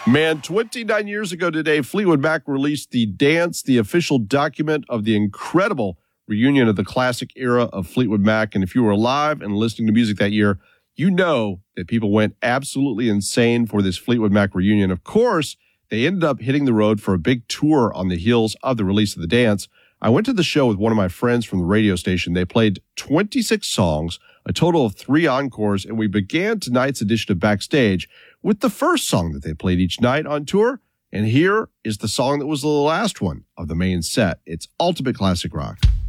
Man, 29 years ago today, Fleetwood Mac released The Dance, the official document of the incredible reunion of the classic era of Fleetwood Mac. And if you were alive and listening to music that year, you know that people went absolutely insane for this Fleetwood Mac reunion. Of course, they ended up hitting the road for a big tour on the heels of the release of The Dance. I went to the show with one of my friends from the radio station. They played 26 songs, a total of 3 encores, and we began tonight's edition of Backstage with the first song that they played each night on tour. And here is the song that was the last one of the main set. It's Ultimate Classic Rock.